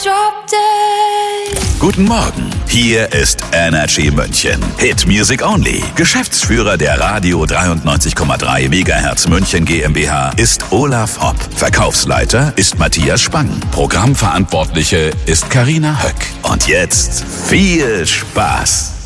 Drop Dead. Guten Morgen, hier ist Energy München. Hit Music Only. Geschäftsführer der Radio 93,3 MHz München GmbH ist Olaf Hopp. Verkaufsleiter ist Matthias Spang. Programmverantwortliche ist Carina Höck. Und jetzt viel Spaß.